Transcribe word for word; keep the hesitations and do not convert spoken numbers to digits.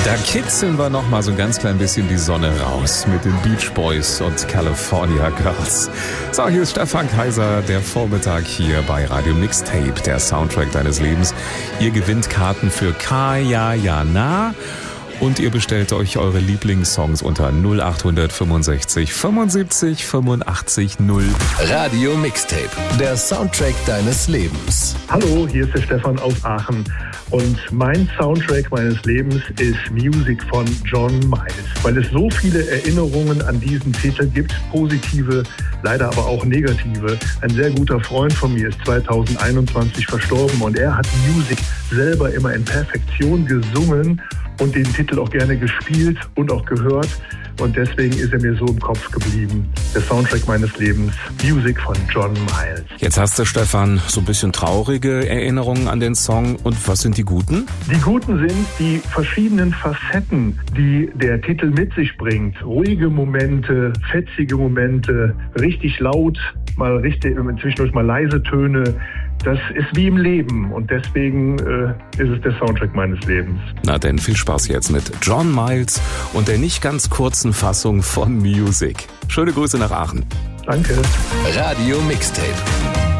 Da kitzeln wir noch mal so ein ganz klein bisschen die Sonne raus mit den Beach Boys und California Girls. So, hier ist Stefan Kaiser, der Vormittag hier bei Radio Mixtape, der Soundtrack deines Lebens. Ihr gewinnt Karten für Kaya Ja Na und ihr bestellt euch eure Lieblingssongs unter null acht fünfundsechzig fünfundsiebzig fünfundachtzig null. Radio Mixtape, der Soundtrack deines Lebens. Hallo, hier ist der Stefan aus Aachen und mein Soundtrack meines Lebens ist Music von John Miles, weil es so viele Erinnerungen an diesen Titel gibt, positive, leider aber auch negative. Ein sehr guter Freund von mir ist zweitausendeinundzwanzig verstorben und er hat Music selber immer in Perfektion gesungen und den Titel auch gerne gespielt und auch gehört. Und deswegen ist er mir so im Kopf geblieben. Der Soundtrack meines Lebens, Music von John Miles. Jetzt hast du, Stefan, so ein bisschen traurige Erinnerungen an den Song. Und was sind die guten? Die guten sind die verschiedenen Facetten, die der Titel mit sich bringt. Ruhige Momente, fetzige Momente, richtig laut, mal richtig, zwischendurch mal leise Töne. Das ist wie im Leben und deswegen äh, ist es der Soundtrack meines Lebens. Na denn, viel Spaß jetzt mit John Miles und der nicht ganz kurzen Fassung von Music. Schöne Grüße nach Aachen. Danke. Radio Mixtape.